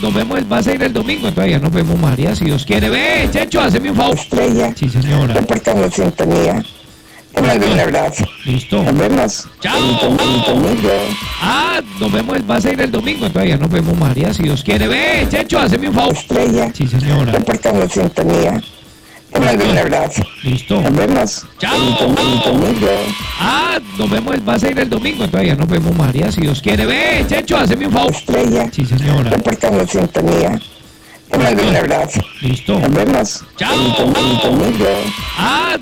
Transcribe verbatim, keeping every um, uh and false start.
nos vemos, vas a ir el domingo, todavía nos vemos, María, si Dios quiere. Ve, Checho, hazme un favor. Estrella, Sí, señora. reportando sintonía. Te mando un abrazo. Listo. Nos vemos. Chao. El dom- el domingo. Ah, nos vemos, vas a ir el domingo, todavía nos vemos, María, si Dios quiere. Ve, Checho, hazme un favor. Estrella, Sí, señora. reportando sintonía. Te mando un abrazo. Listo. Nos vemos. Chao. El dom- el domingo. Ah, nos vemos, vas a ir el domingo, todavía nos vemos, María, si Dios quiere. Ve, Checho, hazme un favor. Estrella, Sí, señora. reportando sintonía. Te mando un abrazo. Listo. Nos vemos. Chao. El dom- el domingo. Ah,